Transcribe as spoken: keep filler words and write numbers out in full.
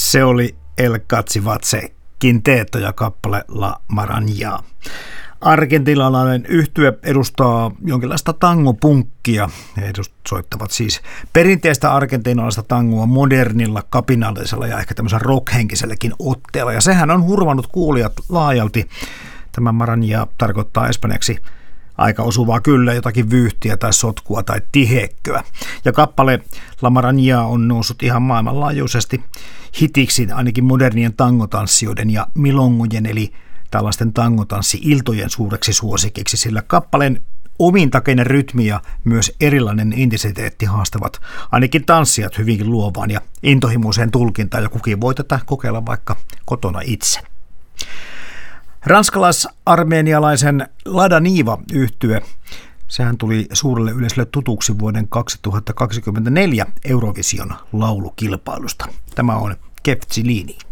Se oli El Cachivache Quinteto ja kappale La Maranhá. Argentinalainen yhtye edustaa jonkinlaista tangopunkkia. He soittavat siis perinteistä argentinalaista tangoa modernilla, kapinallisella ja ehkä tämmöisellä rockhenkiselläkin otteella. Ja sehän on hurvannut kuulijat laajalti. Tämä Maranhá tarkoittaa espanjaksi aika osuvaa kyllä, jotakin vyyhtiä tai sotkua tai tihekköä. Ja kappale La Maranhá on noussut ihan maailmanlaajuisesti hitiksi ainakin modernien tangotanssijoiden ja milongojen eli tällaisten tangotanssi-iltojen suureksi suosikiksi, sillä kappaleen omintakeinen rytmi ja myös erilainen intensiteetti haastavat ainakin tanssijat hyvinkin luovaan ja intohimoiseen tulkintaan, ja kukin voi tätä kokeilla vaikka kotona itse. Ranskalais-armeenialaisen Lada Niva-yhtye, sehän tuli suurelle yleisölle tutuksi vuoden kaksituhattakaksikymmentäneljä Eurovision laulukilpailusta. Tämä on Keftzilini.